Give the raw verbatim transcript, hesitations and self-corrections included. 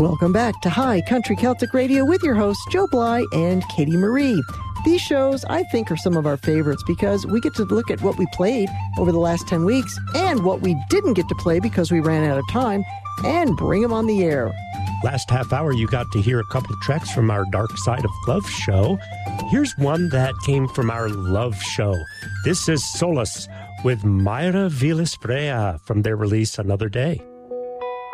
Welcome back to High Country Celtic Radio with your hosts, Joe Bly and Katie Marie. These shows, I think, are some of our favorites because we get to look at what we played over the last ten weeks and what we didn't get to play because we ran out of time and bring them on the air. Last half hour, you got to hear a couple of tracks from our Dark Side of Love show. Here's one that came from our Love show. This is Solace with Myra Villas Brea from their release Another Day.